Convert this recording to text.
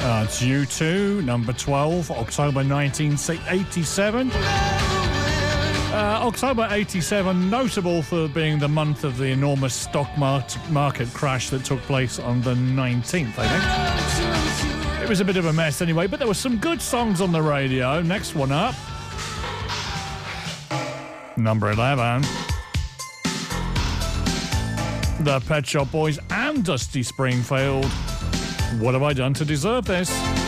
It's U2, number 12, October 1987. October 87, notable for being the month of the enormous stock market crash that took place on the 19th, I think. It was a bit of a mess anyway, but there were some good songs on the radio. Next one up. Number 11. The Pet Shop Boys and Dusty Springfield. What have I done to deserve this?